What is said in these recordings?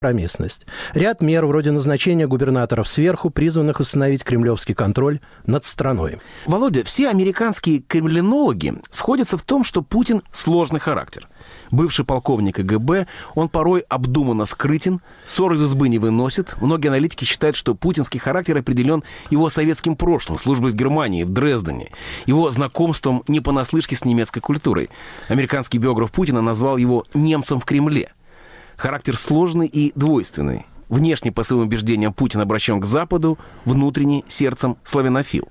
компромиссность. Ряд мер, вроде назначения губернаторов сверху, призванных установить кремлевский контроль над страной. Володя, все американские кремлинологи сходятся в том, что Путин сложный характер. Бывший полковник КГБ, он порой обдуманно скрытен, ссор из избы не выносит. Многие аналитики считают, что путинский характер определен его советским прошлым, службой в Германии, в Дрездене, его знакомством не понаслышке с немецкой культурой. Американский биограф Путина назвал его «немцем в Кремле». Характер сложный и двойственный. Внешне, по своим убеждениям, Путин обращен к Западу, внутренне, сердцем славянофил.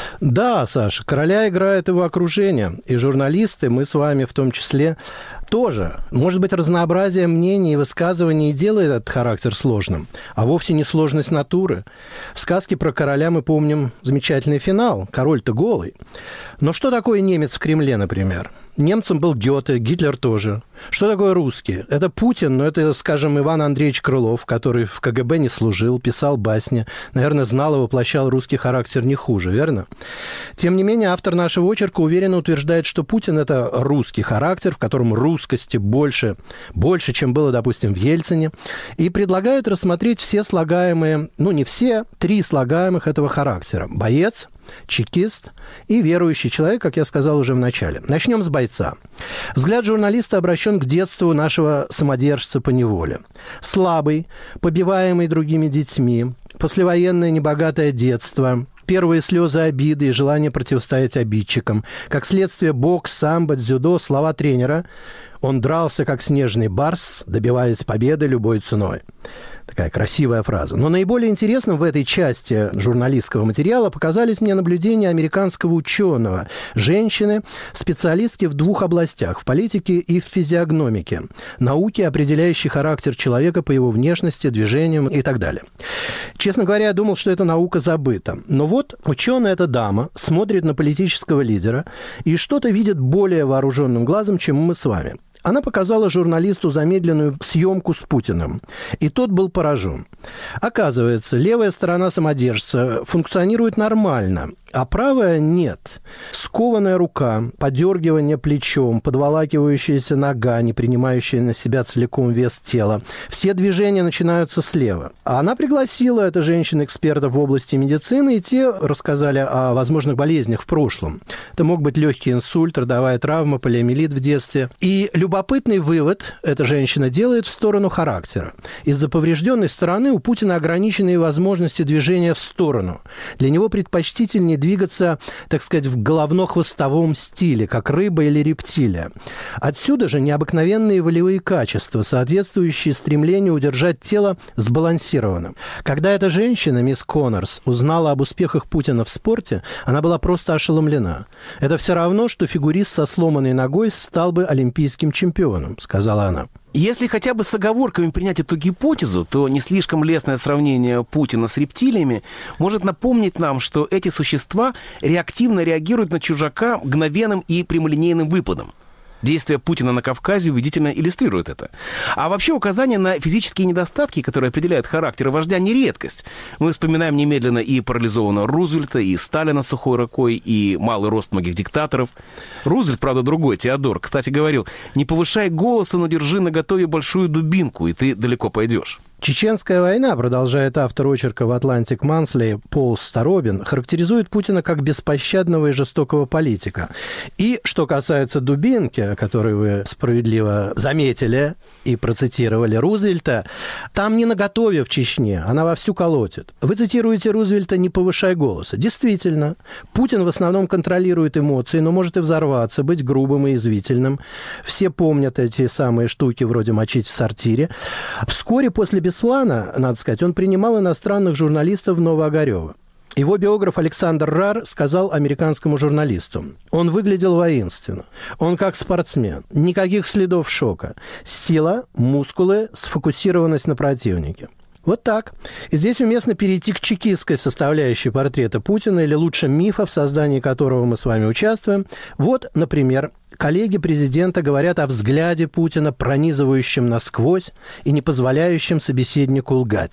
Да, Саша, короля играет его окружение. И журналисты, мы с вами в том числе, тоже. Может быть, разнообразие мнений и высказываний делает этот характер сложным, а вовсе не сложность натуры. В сказке про короля мы помним замечательный финал. Король-то голый. Но что такое немец в Кремле, например? Немцем был Гёте, Гитлер тоже. Что такое русский? Это Путин, но это, скажем, Иван Андреевич Крылов, который в КГБ не служил, писал басни. Наверное, знал и воплощал русский характер не хуже, верно? Тем не менее, автор нашего очерка уверенно утверждает, что Путин – это русский характер, в котором русскости больше, чем было, допустим, в Ельцине, и предлагает рассмотреть все слагаемые, не все, 3 слагаемых этого характера. Боец, чекист и верующий человек, как я сказал уже в начале. Начнем с бойца. Взгляд журналиста обращен к детству нашего самодержца по неволе. Слабый, побиваемый другими детьми, послевоенное небогатое детство, первые слезы обиды и желание противостоять обидчикам. Как следствие, бокс, самбо, дзюдо, слова тренера. Он дрался, как снежный барс, добиваясь победы любой ценой. Такая красивая фраза. Но наиболее интересным в этой части журналистского материала показались мне наблюдения американского ученого, женщины, специалистки в 2 областях – в политике и в физиогномике, науке, определяющей характер человека по его внешности, движениям и так далее. Честно говоря, я думал, что эта наука забыта. Но вот ученая эта дама смотрит на политического лидера и что-то видит более вооруженным глазом, чем мы с вами. Она показала журналисту замедленную съемку с Путиным, и тот был поражен. Оказывается, левая сторона самодержца функционирует нормально, а правая нет. Скованная рука, подергивание плечом, подволакивающаяся нога, не принимающая на себя целиком вес тела. Все движения начинаются слева. А она пригласила, эта женщина, экспертов в области медицины, и те рассказали о возможных болезнях в прошлом. Это мог быть легкий инсульт, родовая травма, полиомиелит в детстве. И любопытный вывод эта женщина делает в сторону характера. Из-за поврежденной стороны у Путина ограниченные возможности движения в сторону. Для него предпочтительнее двигаться, так сказать, в головно-хвостовом стиле, как рыба или рептилия. Отсюда же необыкновенные волевые качества, соответствующие стремлению удержать тело сбалансированным. Когда эта женщина, мисс Коннорс, узнала об успехах Путина в спорте, она была просто ошеломлена. «Это все равно, что фигурист со сломанной ногой стал бы олимпийским чемпионом», сказала она. Если хотя бы с оговорками принять эту гипотезу, то не слишком лестное сравнение Путина с рептилиями может напомнить нам, что эти существа реактивно реагируют на чужака мгновенным и прямолинейным выпадом. Действия Путина на Кавказе убедительно иллюстрируют это. А вообще указания на физические недостатки, которые определяют характер вождя, не редкость. Мы вспоминаем немедленно и парализованного Рузвельта, и Сталина с сухой рукой, и малый рост многих диктаторов. Рузвельт, правда, другой, Теодор, кстати, говорил: «Не повышай голоса, но держи наготове большую дубинку, и ты далеко пойдешь». Чеченская война, продолжает автор очерка в «Atlantic Monthly» Пол Старобин, характеризует Путина как беспощадного и жестокого политика. И что касается дубинки, о которой вы справедливо заметили и процитировали Рузвельта, там не наготове в Чечне, она вовсю колотит. Вы цитируете Рузвельта «не повышай голоса». Действительно, Путин в основном контролирует эмоции, но может и взорваться, быть грубым и язвительным. Все помнят эти самые штуки вроде «мочить в сортире». Вскоре после Беслана, надо сказать, он принимал иностранных журналистов в Новоогарево. Его биограф Александр Рар сказал американскому журналисту: он выглядел воинственно, он как спортсмен, никаких следов шока, сила, мускулы, сфокусированность на противнике. Вот так. И здесь уместно перейти к чекистской составляющей портрета Путина, или лучше мифа, в создании которого мы с вами участвуем. Вот, например, коллеги президента говорят о взгляде Путина, пронизывающем насквозь и не позволяющем собеседнику лгать.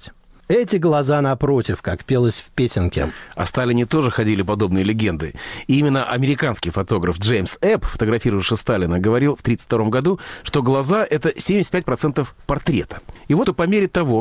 Эти глаза напротив, как пелось в песенке. О Сталине тоже ходили подобные легенды. И именно американский фотограф Джеймс Эбб, фотографировавший Сталина, говорил в 1932 году, что глаза — это 75% портрета. И вот по мере того,